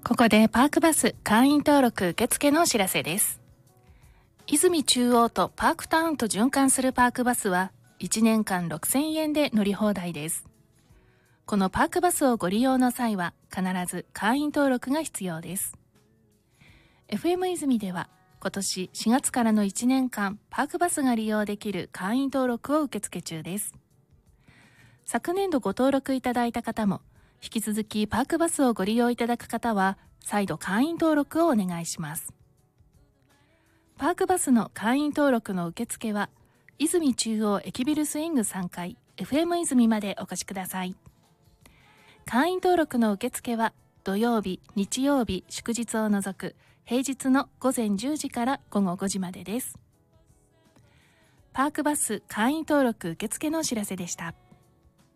ここでパークバス会員登録受付のお知らせです。泉中央とパークタウンと循環するパークバスは1年間6000円で乗り放題です。このパークバスをご利用の際は必ず会員登録が必要です。FM 泉では今年4月からの1年間パークバスが利用できる会員登録を受付中です。昨年度ご登録いただいた方も引き続きパークバスをご利用いただく方は再度会員登録をお願いします。パークバスの会員登録の受付は泉中央駅ビルスイング3階 FM 泉までお越しください。会員登録の受付は土曜日、日曜日、祝日を除く平日の午前10時から午後5時までです。パークバス会員登録受付のお知らせでした。